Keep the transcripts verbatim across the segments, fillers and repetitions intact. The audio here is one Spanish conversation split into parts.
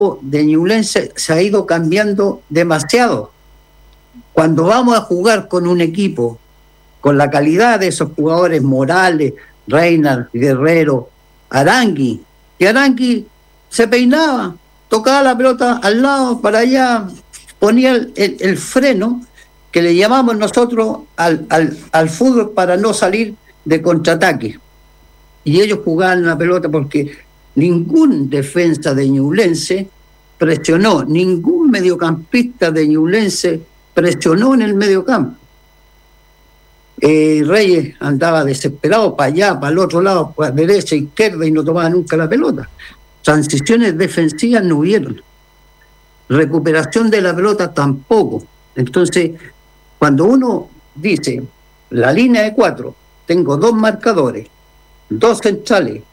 de Ñublense se ha ido cambiando demasiado. Cuando vamos a jugar con un equipo con la calidad de esos jugadores, Morales, Reina, Guerrero, Arangui, que Arangui se peinaba, tocaba la pelota al lado, para allá, ponía el, el, el freno que le llamamos nosotros al, al, al fútbol para no salir de contraataque. Y ellos jugaban la pelota porque ningún defensa de Ñublense presionó, ningún mediocampista de Ñublense presionó en el mediocampo. Eh, Reyes andaba desesperado para allá, para el otro lado, para derecha, izquierda, y no tomaba nunca la pelota. Transiciones defensivas no hubieron. Recuperación de la pelota tampoco. Entonces, cuando uno dice, la línea de cuatro, tengo dos marcadores, dos centrales,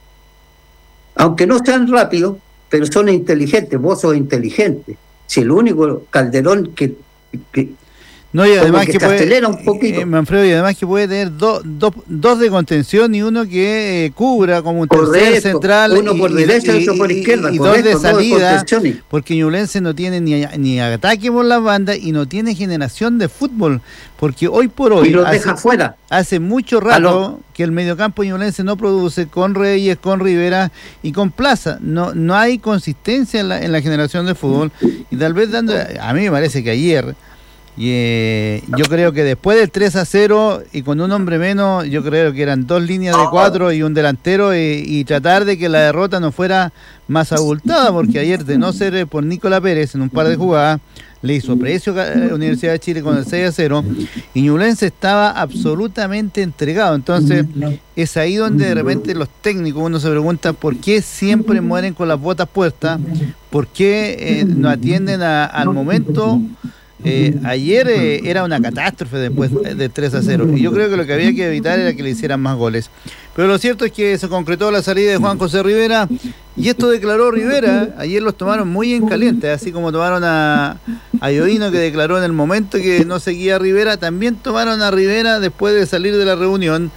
aunque no sean rápidos, pero son inteligentes, vos sos inteligente. Si el único Calderón que... que No, y además que, que se puede, acelera un poquito. Eh, Manfredo, y además que puede tener dos do, dos de contención y uno que eh, cubra como un correcto, tercer central. Uno por y, derecha y otro y, por izquierda. Y, y correcto, dos de salida, dos de porque Ñublense no tiene ni, ni ataque por las bandas y no tiene generación de fútbol. Porque hoy por hoy, y los hace, deja fuera. hace mucho rato que el mediocampo Ñublense no produce con Reyes, con Rivera y con Plaza. No no hay consistencia en la, en la generación de fútbol. Y tal vez dando, a mí me parece que ayer... Y eh, yo creo que después del tres a cero y con un hombre menos, yo creo que eran dos líneas de cuatro y un delantero, y, y tratar de que la derrota no fuera más abultada, porque ayer, de no ser por Nicolás Pérez en un par de jugadas, le hizo precio a la Universidad de Chile con el seis a cero, y Ñublense estaba absolutamente entregado. Entonces es ahí donde de repente los técnicos, uno se pregunta por qué siempre mueren con las botas puestas, por qué eh, no atienden a, al momento. Eh, ayer eh, era una catástrofe después del tres a cero, y yo creo que lo que había que evitar era que le hicieran más goles. Pero lo cierto es que se concretó la salida de Juan José Rivera, y esto declaró Rivera. Ayer los tomaron muy en caliente, así como tomaron a, a Iovino, que declaró en el momento que no seguía a Rivera. También tomaron a Rivera después de salir de la reunión,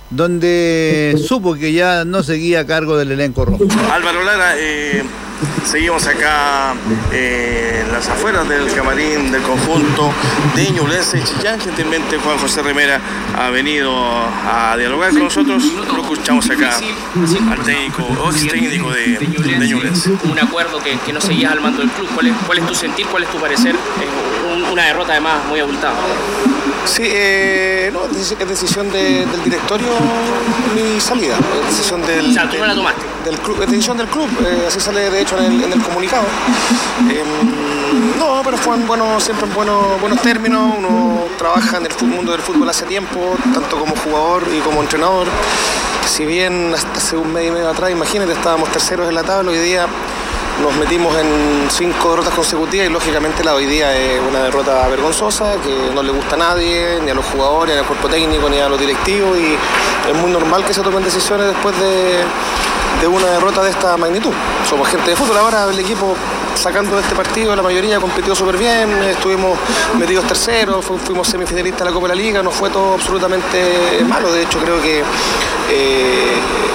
donde supo que ya no seguía a cargo del elenco rojo. Álvaro Lara, eh, seguimos acá eh, en las afueras del camarín del conjunto de Ñublense Chillán. Gentilmente Juan José Rivera ha venido a dialogar con nosotros. Lo escuchamos acá al técnico, o ex técnico de, de Ñublense. Un acuerdo que, que no seguías al mando del club. ¿Cuál es, cuál es tu sentir? ¿Cuál es tu parecer? Eh, un, una derrota además muy abultada. Sí, eh, no, es decisión de, del directorio mi salida, es decisión del, o sea, tú no la tomaste. Del club, es decisión del club, eh, así sale de hecho en el, en el comunicado. Eh, no, pero fue en bueno, siempre en buenos, buenos términos. Uno trabaja en el mundo del fútbol hace tiempo, tanto como jugador y como entrenador. Si bien hasta hace un mes y medio atrás, imagínate, estábamos terceros en la tabla, hoy día nos metimos en cinco derrotas consecutivas, y lógicamente la hoy día es una derrota vergonzosa que no le gusta a nadie, ni a los jugadores, ni al cuerpo técnico, ni a los directivos, y es muy normal que se tomen decisiones después de, de una derrota de esta magnitud. Somos gente de fútbol. Ahora el equipo, sacando de este partido, la mayoría compitió súper bien, estuvimos metidos terceros, fuimos semifinalistas de la Copa de la Liga, no fue todo absolutamente malo. De hecho, creo que eh,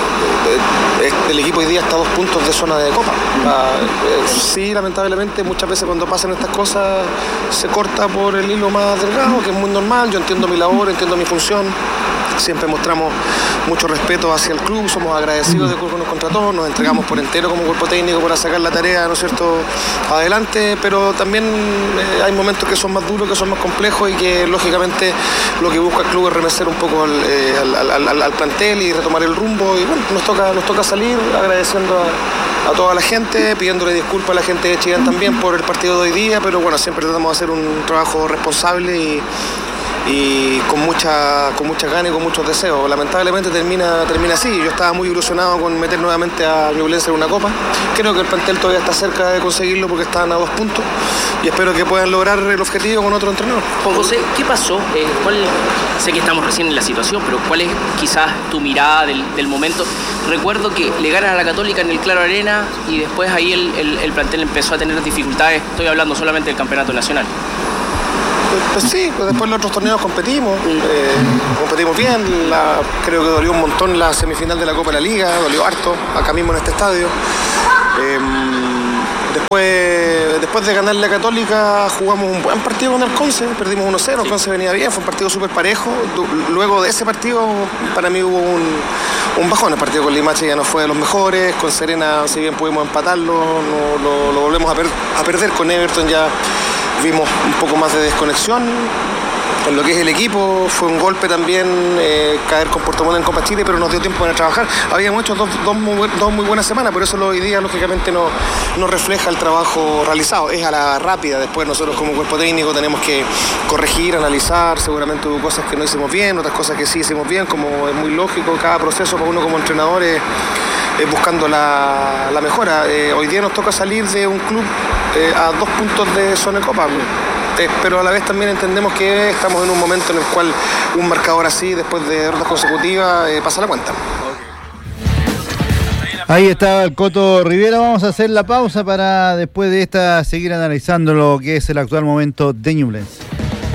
el equipo hoy día está a dos puntos de zona de Copa. Sí, lamentablemente muchas veces cuando pasan estas cosas se corta por el hilo más delgado, que es muy normal. Yo entiendo mi labor, entiendo mi función. Siempre mostramos mucho respeto hacia el club, somos agradecidos de que nos contrató, nos entregamos por entero como cuerpo técnico para sacar la tarea, ¿no es cierto?, adelante, pero también eh, hay momentos que son más duros, que son más complejos, y que lógicamente lo que busca el club es remecer un poco al, eh, al, al, al, al plantel y retomar el rumbo, y bueno, nos toca, nos toca salir agradeciendo a, a toda la gente, pidiéndole disculpas a la gente de Chillán también por el partido de hoy día, pero bueno, siempre tratamos de hacer un trabajo responsable y y con mucha con mucha ganas y con muchos deseos. Lamentablemente termina termina así. Yo estaba muy ilusionado con meter nuevamente a Ñublense en una copa. Creo que el plantel todavía está cerca de conseguirlo porque están a dos puntos, y espero que puedan lograr el objetivo con otro entrenador. Juan José, ¿qué pasó? Eh, ¿cuál, sé que estamos recién en la situación, pero ¿cuál es quizás tu mirada del, del momento? Recuerdo que le ganan a la Católica en el Claro Arena, y después ahí el, el, el plantel empezó a tener dificultades. Estoy hablando solamente del campeonato nacional. Pues sí, pues después en los otros torneos competimos, eh, competimos bien. La, creo que dolió un montón la semifinal de la Copa de la Liga, dolió harto, acá mismo en este estadio. Eh, después de ganarle a Católica jugamos un buen partido con el Conce, perdimos uno cero, el Conce venía bien, fue un partido súper parejo. Luego de ese partido para mí hubo un, un bajón, el partido con Limache ya no fue de los mejores, con Serena si bien pudimos empatarlo, no, lo, lo volvemos a, per, a perder, con Everton ya vimos un poco más de desconexión. En lo que es el equipo, fue un golpe también eh, caer con Puerto Montt en Copa Chile, pero nos dio tiempo para trabajar. Habíamos hecho dos, dos, muy, dos muy buenas semanas, pero eso hoy día lógicamente no, no refleja el trabajo realizado. Es a la rápida, después nosotros como cuerpo técnico tenemos que corregir, analizar, seguramente hubo cosas que no hicimos bien, otras cosas que sí hicimos bien, como es muy lógico, cada proceso para uno como entrenador es, es buscando la, la mejora. Eh, hoy día nos toca salir de un club eh, a dos puntos de zona de Copa. Eh, pero a la vez también entendemos que estamos en un momento en el cual un marcador así, después de derrotas consecutivas, eh, pasa la cuenta. Ahí estaba el Coto Rivera. Vamos a hacer la pausa para después de esta seguir analizando lo que es el actual momento de Ñublense.